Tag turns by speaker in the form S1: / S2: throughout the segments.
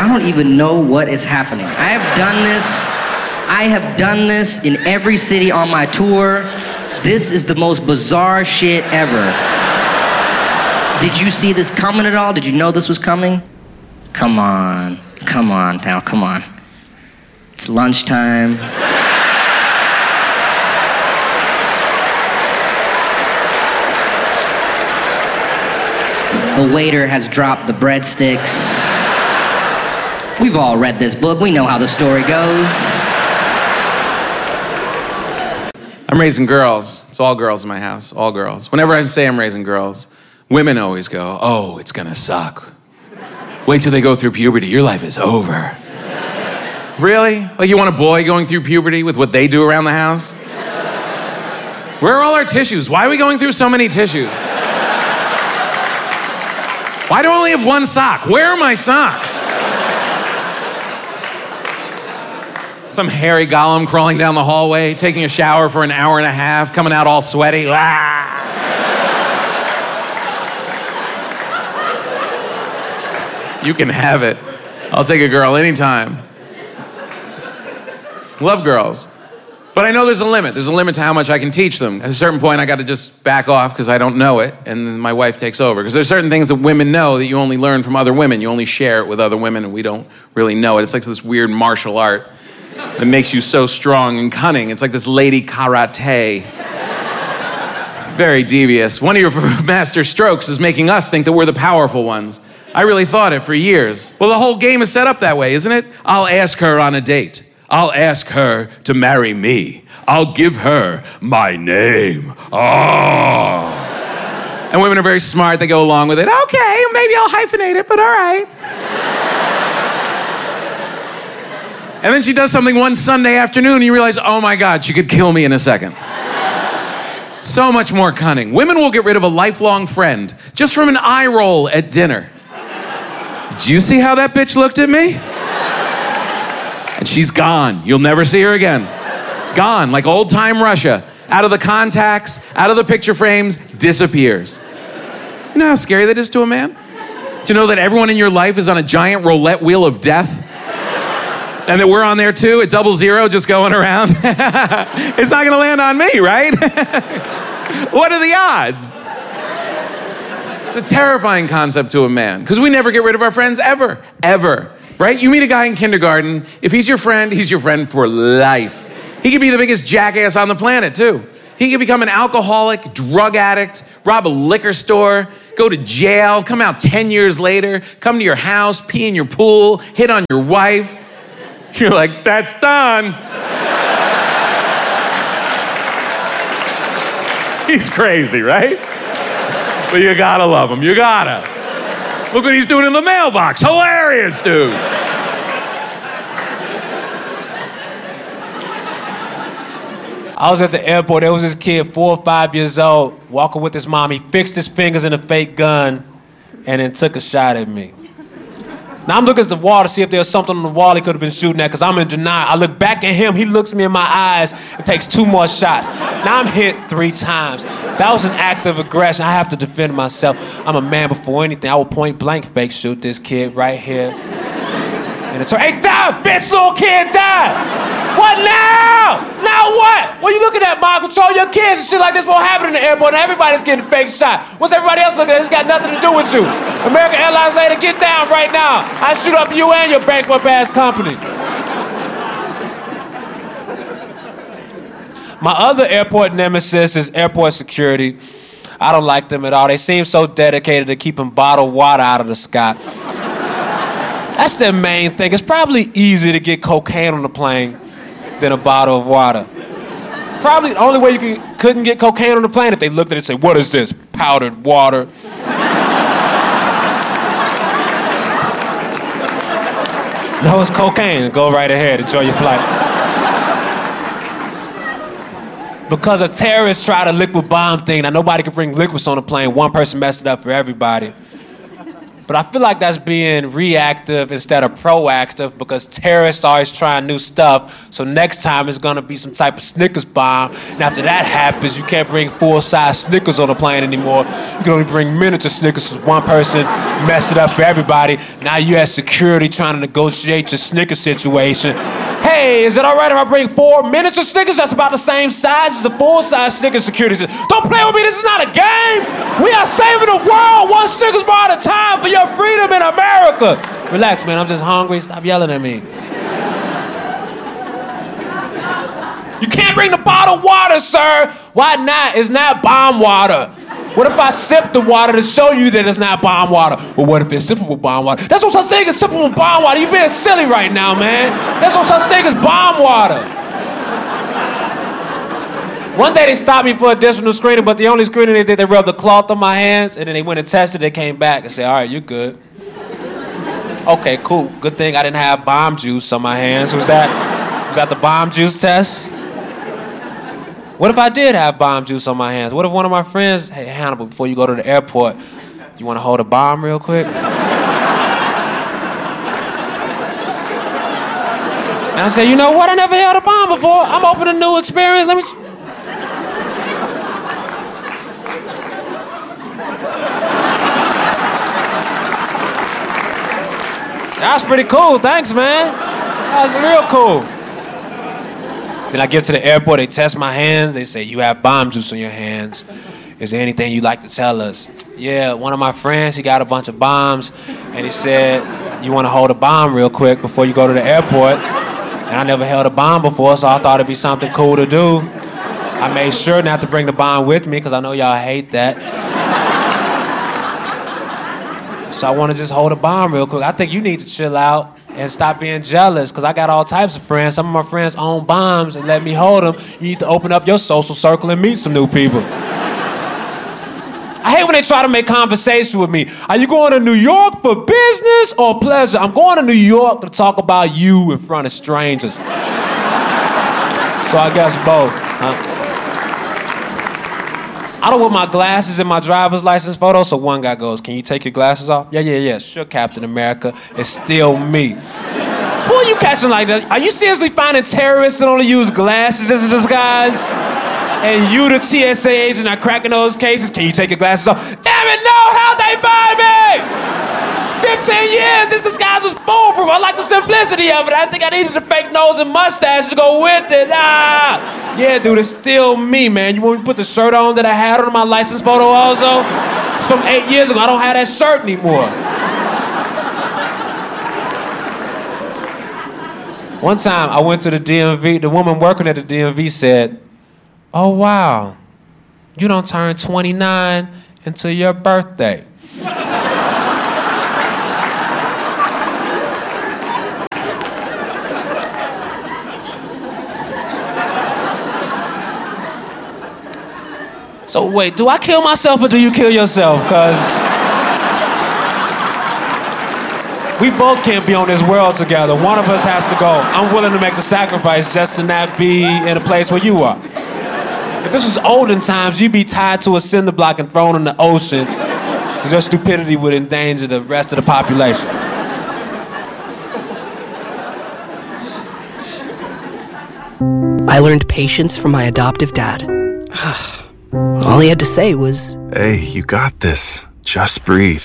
S1: don't even know what is happening. I have done this in every city on my tour. This is the most bizarre shit ever. Did you see this coming at all? Did you know this was coming? Come on now, come on. It's lunchtime. The waiter has dropped the breadsticks. We've all read this book. We know how the story goes.
S2: I'm raising girls. It's all girls in my house, all girls. Whenever I say I'm raising girls, women always go, oh, it's gonna suck. Wait till they go through puberty. Your life is over. Really? Like you want a boy going through puberty with what they do around the house? Where are all our tissues? Why are we going through so many tissues? Why do I only have one sock? Where are my socks? Some hairy golem crawling down the hallway, taking a shower for an hour and a half, coming out all sweaty. Ah! You can have it. I'll take a girl anytime. Love girls. But I know there's a limit. There's a limit to how much I can teach them. At a certain point, I got to just back off because I don't know it, and then my wife takes over. Because there's certain things that women know that you only learn from other women. You only share it with other women, and we don't really know it. It's like this weird martial art that makes you so strong and cunning. It's like this lady karate. Very devious. One of your master strokes is making us think that we're the powerful ones. I really thought it for years. Well, the whole game is set up that way, isn't it? I'll ask her on a date. I'll ask her to marry me. I'll give her my name. Oh. And women are very smart. They go along with it. Okay, maybe I'll hyphenate it, but all right. And then she does something one Sunday afternoon and you realize, oh my God, she could kill me in a second. So much more cunning. Women will get rid of a lifelong friend just from an eye roll at dinner. Did you see how that bitch looked at me? And she's gone. You'll never see her again. Gone, like old-time Russia. Out of the contacts, out of the picture frames, disappears. You know how scary that is to a man? To know that everyone in your life is on a giant roulette wheel of death? And that we're on there too, at 00, just going around? It's not gonna land on me, right? What are the odds? It's a terrifying concept to a man, because we never get rid of our friends ever, ever. Right? You meet a guy in kindergarten, if he's your friend for life. He could be the biggest jackass on the planet, too. He could become an alcoholic, drug addict, rob a liquor store, go to jail, come out 10 years later, come to your house, pee in your pool, hit on your wife. You're like, that's done. He's crazy, right? But you gotta love him, you gotta. Look what he's doing in the mailbox. Hilarious, dude.
S3: I was at the airport. There was this kid, 4 or 5 years old, walking with his mom. He fixed his fingers in a fake gun and then took a shot at me. Now I'm looking at the wall to see if there's something on the wall he could have been shooting at, because I'm in denial. I look back at him, he looks me in my eyes and takes 2 more shots. Now I'm hit 3 times. That was an act of aggression. I have to defend myself. I'm a man before anything. I will point blank fake shoot this kid right here. And it's, hey, die, bitch, little kid, die! What now? Now what? What are you looking at, Mom? Control your kids and shit like this won't happen in the airport and everybody's getting fake shot. What's everybody else looking at? It's got nothing to do with you. American Airlines lady, get down right now. I shoot up you and your bankrupt ass company. My other airport nemesis is airport security. I don't like them at all. They seem so dedicated to keeping bottled water out of the sky. That's their main thing. It's probably easier to get cocaine on the plane than a bottle of water. Probably the only way you couldn't get cocaine on the plane if they looked at it and said, what is this, powdered water? No, it's cocaine. Go right ahead. Enjoy your flight. Because a terrorist tried a liquid bomb thing. Now, nobody can bring liquids on a plane. One person messed it up for everybody. But I feel like that's being reactive instead of proactive because terrorists are always trying new stuff. So next time it's gonna be some type of Snickers bomb. And after that happens, you can't bring full-size Snickers on the plane anymore. You can only bring miniature Snickers because one person messed it up for everybody. Now you have security trying to negotiate your Snickers situation. Hey, is it all right if I bring 4 miniature Snickers that's about the same size as a full-size Snickers? Security says, don't play with me, this is not a game. We are saving the world one Snickers bar at a time for your freedom in America. Relax, man, I'm just hungry. Stop yelling at me. You can't bring the bottled water, sir. Why not? It's not bomb water. What if I sip the water to show you that it's not bomb water? Well, what if it's sippable bomb water? That's no such thing as sippable bomb water. You're being silly right now, man. There's no such thing as bomb water. One day they stopped me for additional screening, but the only screening they did, they rubbed the cloth on my hands, and then they went and tested. They came back and said, all right, you're good. Okay, cool. Good thing I didn't have bomb juice on my hands. Was that the bomb juice test? What if I did have bomb juice on my hands? What if one of my friends, hey, Hannibal, before you go to the airport, you want to hold a bomb real quick? And I said, you know what? I never held a bomb before. I'm open to new experience. Let me... That's pretty cool. Thanks, man. That's real cool. Then I get to the airport, they test my hands, they say, you have bomb juice on your hands. Is there anything you'd like to tell us? Yeah, one of my friends, he got a bunch of bombs, and he said, you want to hold a bomb real quick before you go to the airport? And I never held a bomb before, so I thought it'd be something cool to do. I made sure not to bring the bomb with me, because I know y'all hate that. So I want to just hold a bomb real quick. I think you need to chill out and stop being jealous, because I got all types of friends. Some of my friends own bombs and let me hold them. You need to open up your social circle and meet some new people. I hate when they try to make conversation with me. Are you going to New York for business or pleasure? I'm going to New York to talk about you in front of strangers. So I guess both. I don't wear my glasses in my driver's license photo, so one guy goes, can you take your glasses off? Yeah. Sure, Captain America. It's still me. Who are you catching like that? Are you seriously finding terrorists that only use glasses as a disguise? And you, the TSA agent, are cracking those cases? Can you take your glasses off? Damn it, no! How'd they find me? 15 years, this disguise was foolproof. I like the simplicity of it. I think I needed the fake nose and mustache to go with it. Yeah, dude, it's still me, man. You want me to put the shirt on that I had on my license photo also? It's from 8 years ago. I don't have that shirt anymore. One time, I went to the DMV. The woman working at the DMV said, oh, wow, you don't turn 29 until your birthday. So wait, do I kill myself or do you kill yourself? Because we both can't be on this world together. One of us has to go. I'm willing to make the sacrifice just to not be in a place where you are. If this was olden times, you'd be tied to a cinder block and thrown in the ocean because your stupidity would endanger the rest of the population.
S4: I learned patience from my adoptive dad. All he had to say was,
S5: hey, you got this. Just breathe.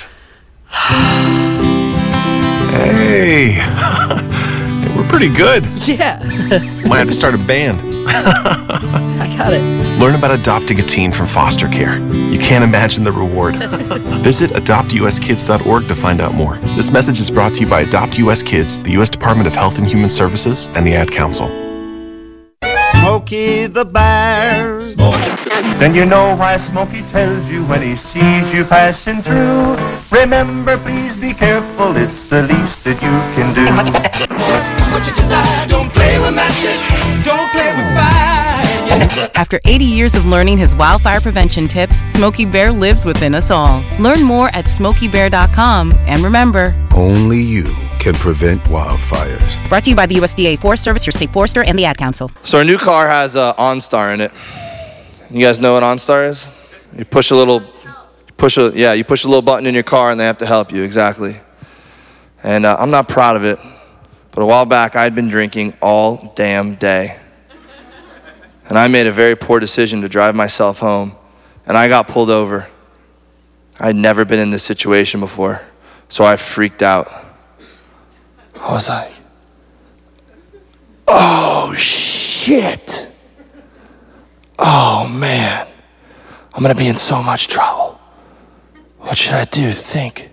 S5: Hey, we're pretty good.
S4: yeah.
S5: Might have to start a band.
S4: I got it.
S5: Learn about adopting a teen from foster care. You can't imagine the reward. Visit adoptuskids.org to find out more. This message is brought to you by Adopt US Kids, the U.S. Department of Health and Human Services, and the Ad Council.
S6: Smokey the Bear.
S7: Then you know why Smokey tells you when he sees you passing through. Remember, please be careful, it's the least that you can do.
S6: Just what you desire, don't play with matches, don't play with fire. Yeah.
S8: After 80 years of learning his wildfire prevention tips, Smokey Bear lives within us all. Learn more at SmokeyBear.com, and remember,
S9: only you can prevent wildfires.
S8: Brought to you by the USDA Forest Service, your state forester, and the Ad Council.
S10: So our new car has OnStar in it. You guys know what OnStar is? You push a little push a little button in your car and they have to help you, exactly. And I'm not proud of it, but a while back I'd been drinking all damn day. And I made a very poor decision to drive myself home, and I got pulled over. I'd never been in this situation before, so I freaked out. I was like, oh shit. Oh man, I'm gonna be in so much trouble. What should I do? Think.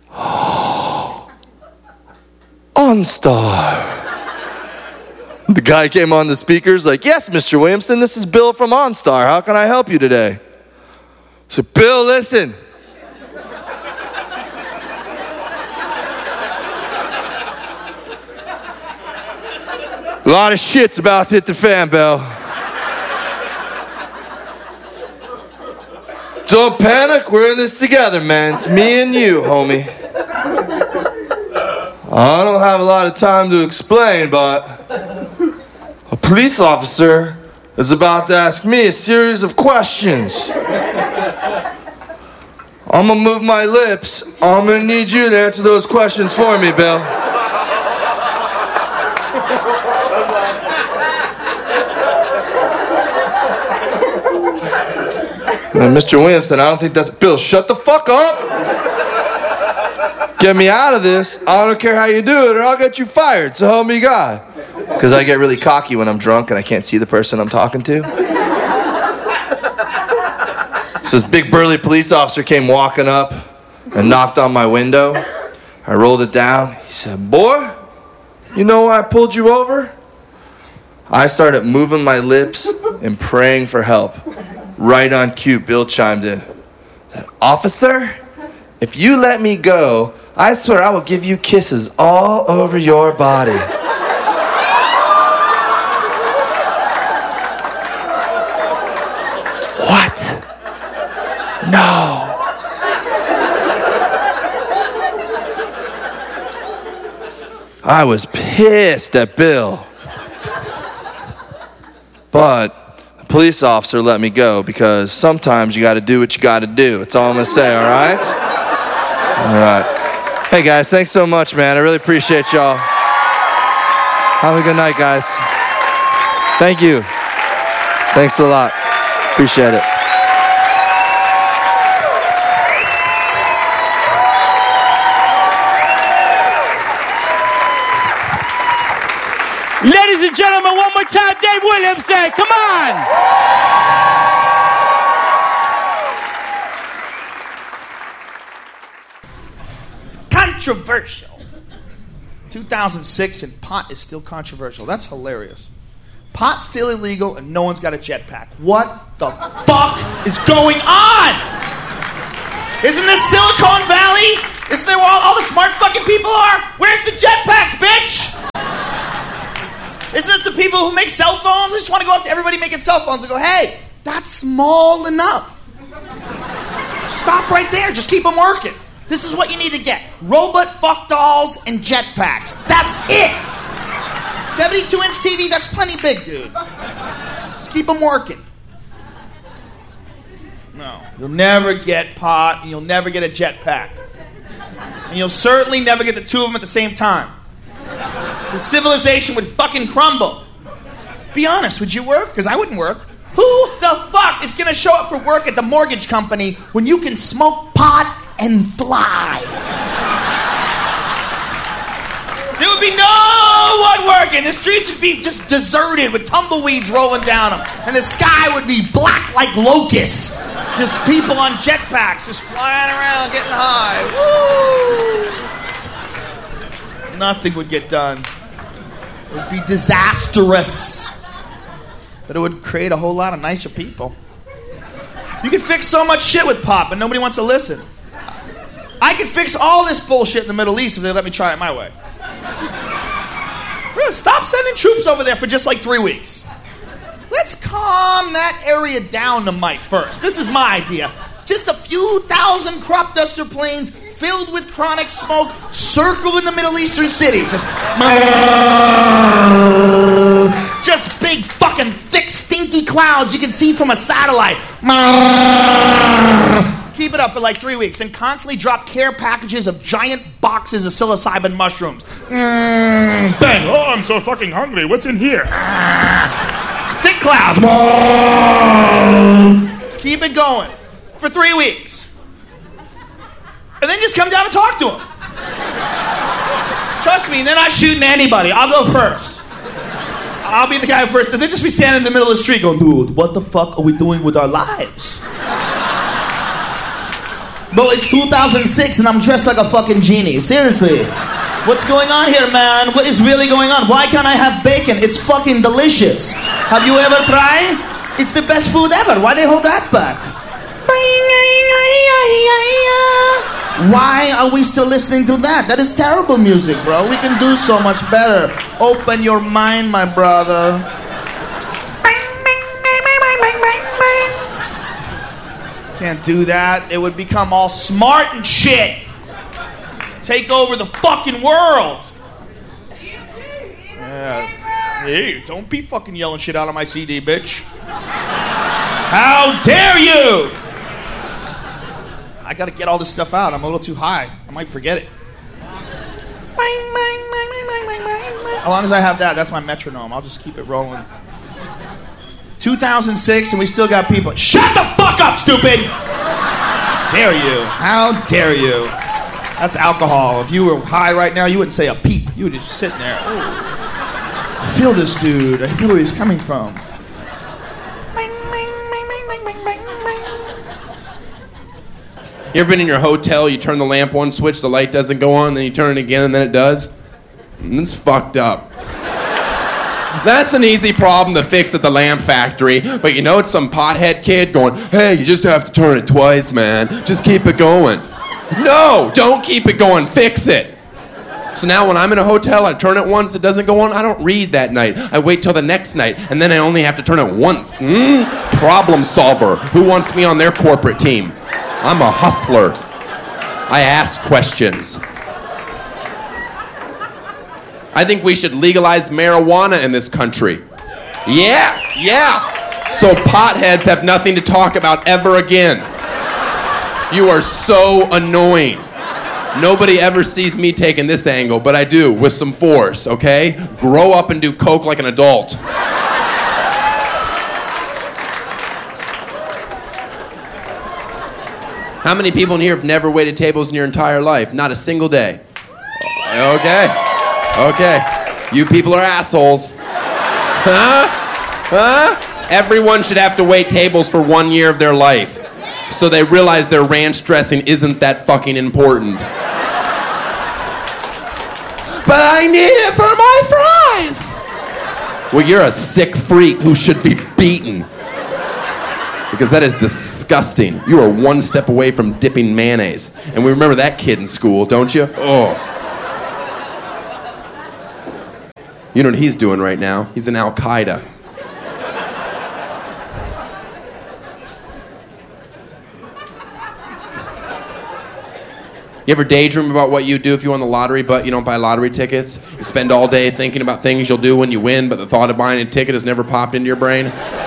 S10: OnStar. The guy came on the speakers like, yes, Mr. Williamson, this is Bill from OnStar. How can I help you today? I said, Bill, listen. A lot of shit's about to hit the fan, Bill. Don't panic, we're in this together, man. It's me and you, homie. I don't have a lot of time to explain, but a police officer is about to ask me a series of questions. I'm gonna move my lips. I'm gonna need you to answer those questions for me, Bill. And Mr. Williamson, I don't think that's... Bill, shut the fuck up! Get me out of this. I don't care how you do it or I'll get you fired, so help me God. Because I get really cocky when I'm drunk and I can't see the person I'm talking to. So this big burly police officer came walking up and knocked on my window. I rolled it down. He said, boy, you know why I pulled you over? I started moving my lips and praying for help. Right on cue, Bill chimed in. Officer, if you let me go, I swear I will give you kisses all over your body. What? No. I was pissed at Bill. But the police officer let me go because sometimes you got to do what you got to do. That's all I'm going to say, all right? All right. Hey, guys, thanks so much, man. I really appreciate y'all. Have a good night, guys. Thank you. Thanks a lot. Appreciate it.
S11: Ladies and gentlemen, one more time, Dave Williamson. Come on.
S12: It's controversial. 2006 and pot is still controversial. That's hilarious. Pot's still illegal and no one's got a jetpack. What the fuck is going on? Isn't this Silicon Valley? Isn't that where all the smart fucking people are? Where's the jetpacks, bitch? Isn't this the people who make cell phones? I just want to go up to everybody making cell phones and go, hey, that's small enough. Stop right there. Just keep them working. This is what you need to get. Robot fuck dolls and jetpacks. That's it. 72-inch TV, that's plenty big, dude. Just keep them working. No. You'll never get pot, and you'll never get a jetpack. And you'll certainly never get the two of them at the same time. The civilization would fucking crumble. Be honest, would you work? Because I wouldn't work. Who the fuck is going to show up for work at the mortgage company when you can smoke pot and fly? There would be no one working. The streets would be just deserted with tumbleweeds rolling down them. And the sky would be black like locusts. Just people on jetpacks just flying around getting high. Woo! Nothing would get done. It would be disastrous. But it would create a whole lot of nicer people. You could fix so much shit with pop, but nobody wants to listen. I could fix all this bullshit in the Middle East if they let me try it my way. Stop sending troops over there for just like 3 weeks. Let's calm that area down to might first. This is my idea. Just a few thousand crop duster planes filled with chronic smoke circling the Middle Eastern cities. Just big fucking thick stinky clouds you can see from a satellite. keep it up for like 3 weeks and constantly drop care packages of giant boxes of psilocybin mushrooms. Bang. Oh, I'm so fucking hungry. What's in here? Thick clouds. Keep it going for 3 weeks. And then just come down and talk to him. Trust me, they're not shooting anybody. I'll go first. I'll be the guy first, and they'll just be standing in the middle of the street going, dude, what the fuck are we doing with our lives? Bro, it's 2006 and I'm dressed like a fucking genie. Seriously. What's going on here, man? What is really going on? Why can't I have bacon? It's fucking delicious. Have you ever tried? It's the best food ever. Why they hold that back? Why are we still listening to that? That is terrible music, bro. We can do so much better. Open your mind, my brother. Can't do that. It would become all smart and shit. Take over the fucking world. Yeah. Hey, don't be fucking yelling shit out of my CD, bitch. How dare you? I gotta get all this stuff out. I'm a little too high. I might forget it. As long as I have that, that's my metronome. I'll just keep it rolling. 2006 and we still got people. Shut the fuck up, stupid! Dare you? How dare you? That's alcohol. If you were high right now, you wouldn't say a peep. You would just sit there. Ooh. I feel this dude. I feel where he's coming from.
S13: You ever been in your hotel, you turn the lamp one switch, the light doesn't go on, then you turn it again and then it does? And it's fucked up. That's an easy problem to fix at the lamp factory, but you know it's some pothead kid going, hey, you just have to turn it twice, man. Just keep it going. No, don't keep it going, fix it. So now when I'm in a hotel, I turn it once, it doesn't go on, I don't read that night. I wait till the next night, and then I only have to turn it once. Problem solver. Who wants me on their corporate team? I'm a hustler. I ask questions. I think we should legalize marijuana in this country. Yeah. So potheads have nothing to talk about ever again. You are so annoying. Nobody ever sees me taking this angle, but I do, with some force, okay? Grow up and do coke like an adult. How many people in here have never waited tables in your entire life? Not a single day. Okay. You people are assholes. Huh? Everyone should have to wait tables for 1 year of their life. So they realize their ranch dressing isn't that fucking important. But I need it for my fries! Well, you're a sick freak who should be beaten. Because that is disgusting. You are one step away from dipping mayonnaise. And we remember that kid in school, don't you? Oh. You know what he's doing right now? He's in Al-Qaeda. You ever daydream about what you'd do if you won the lottery, but you don't buy lottery tickets? You spend all day thinking about things you'll do when you win, but the thought of buying a ticket has never popped into your brain?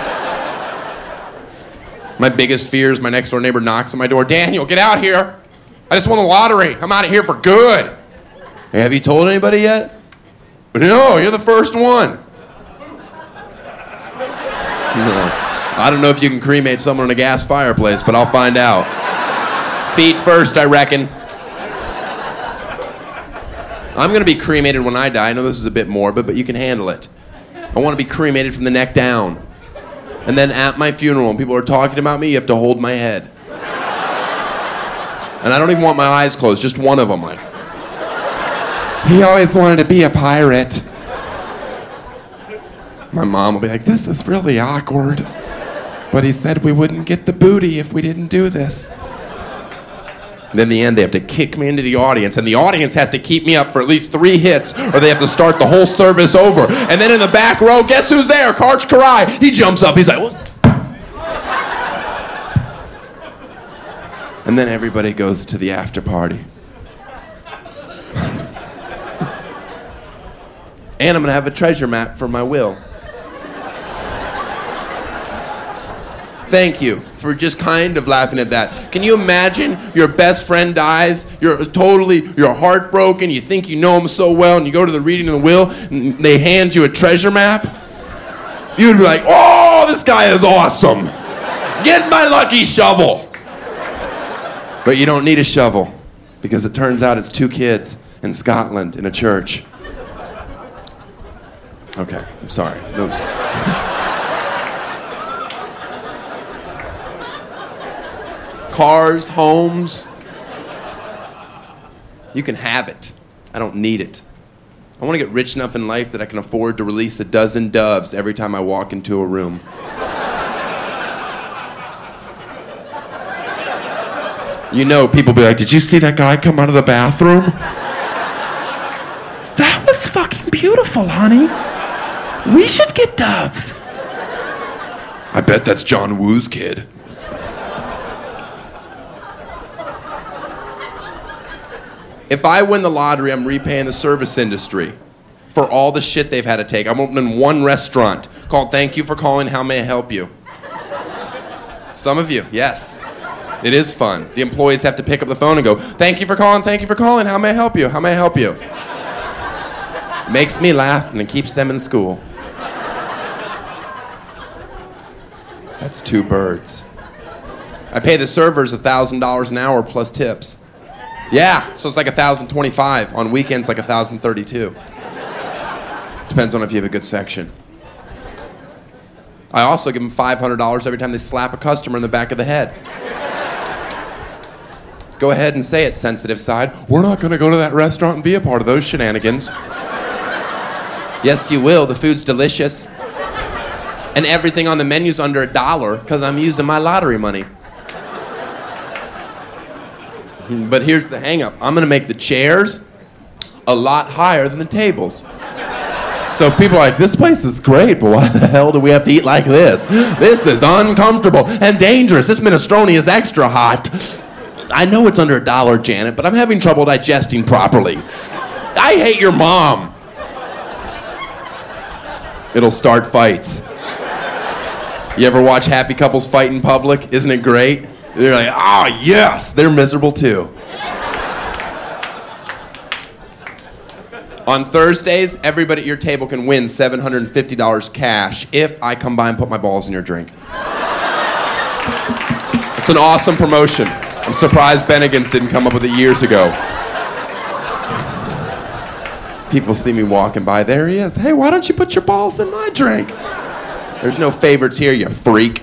S13: My biggest fear is my next door neighbor knocks on my door. Daniel, get out here. I just won the lottery. I'm out of here for good. Hey, have you told anybody yet? No, you're the first one. No. I don't know if you can cremate someone in a gas fireplace, but I'll find out. Feet first, I reckon. I'm going to be cremated when I die. I know this is a bit morbid, but you can handle it. I want to be cremated from the neck down. And then at my funeral, when people are talking about me, you have to hold my head. And I don't even want my eyes closed, just one of them. Like, he always wanted to be a pirate. My mom will be like, this is really awkward. But he said we wouldn't get the booty if we didn't do this. And then in the end, they have to kick me into the audience, and the audience has to keep me up for at least 3 hits, or they have to start the whole service over. And then in the back row, guess who's there? Karch Karai. He jumps up. He's like, what? And then everybody goes to the after party. And I'm going to have a treasure map for my will. Thank you for just kind of laughing at that. Can you imagine your best friend dies, you're heartbroken, you think you know him so well, and you go to the reading of the will, and they hand you a treasure map? You'd be like, oh, this guy is awesome. Get my lucky shovel. But you don't need a shovel, because it turns out it's 2 kids in Scotland in a church. Okay, I'm sorry. Oops. Cars, homes. You can have it. I don't need it. I want to get rich enough in life that I can afford to release a dozen doves every time I walk into a room. You know, people be like, did you see that guy come out of the bathroom? That was fucking beautiful, honey. We should get doves. I bet that's John Woo's kid. If I win the lottery, I'm repaying the service industry for all the shit they've had to take. I'm opening one restaurant called Thank You for Calling, How May I Help You? Some of you, yes. It is fun. The employees have to pick up the phone and go, thank you for calling, how may I help you? How may I help you? Makes me laugh and it keeps them in school. That's 2 birds. I pay the servers $1,000 an hour plus tips. Yeah, so it's like $1,025. On weekends, like $1,032. Depends on if you have a good section. I also give them $500 every time they slap a customer in the back of the head. Go ahead and say it, sensitive side. We're not going to go to that restaurant and be a part of those shenanigans. Yes, you will. The food's delicious. And everything on the menu's under $1 because I'm using my lottery money. But here's the hang-up. I'm going to make the chairs a lot higher than the tables. So people are like, this place is great, but why the hell do we have to eat like this? This is uncomfortable and dangerous. This minestrone is extra hot. I know it's under $1, Janet, but I'm having trouble digesting properly. I hate your mom. It'll start fights. You ever watch happy couples fight in public? Isn't it great? They're like, oh, yes. They're miserable, too. On Thursdays, everybody at your table can win $750 cash if I come by and put my balls in your drink. It's an awesome promotion. I'm surprised Bennigan's didn't come up with it years ago. People see me walking by. There he is. Hey, why don't you put your balls in my drink? There's no favorites here, you freak.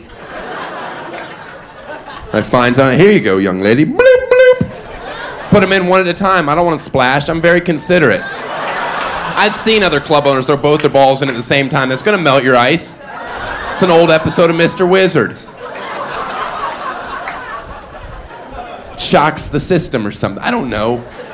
S13: I find time. Here you go, young lady. Bloop, bloop. Put them in one at a time. I don't want to splash. I'm very considerate. I've seen other club owners throw both their balls in at the same time. That's going to melt your ice. It's an old episode of Mr. Wizard. Shocks the system or something. I don't know.